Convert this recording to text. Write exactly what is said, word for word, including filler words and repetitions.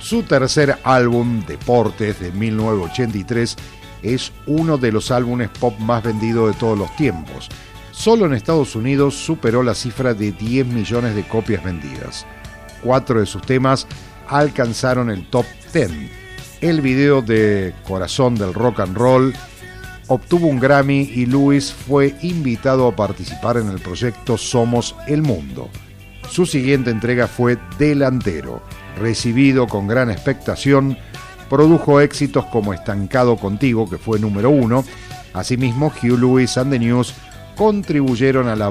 Su tercer álbum, Deportes, de mil novecientos ochenta y tres, es uno de los álbumes pop más vendidos de todos los tiempos. Solo en Estados Unidos superó la cifra de diez millones de copias vendidas. Cuatro de sus temas alcanzaron el top diez. El video de Corazón del Rock and Roll obtuvo un Grammy y Lewis fue invitado a participar en el proyecto Somos el Mundo. Su siguiente entrega fue Delantero. Recibido con gran expectación, produjo éxitos como Estancado Contigo, que fue número uno. Asimismo, Huey Lewis and the News contribuyeron a la